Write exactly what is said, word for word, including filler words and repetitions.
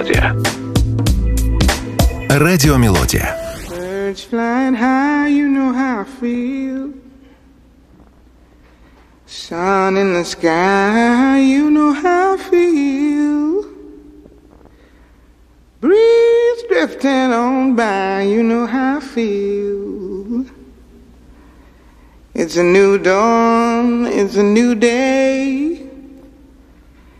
Радиомелодия. Радиомелодия. Birds flying high, you know how I feel. Sun in the sky, you know how I feel. Breeze drifting on by, you know how I feel. It's a new dawn, it's a new day.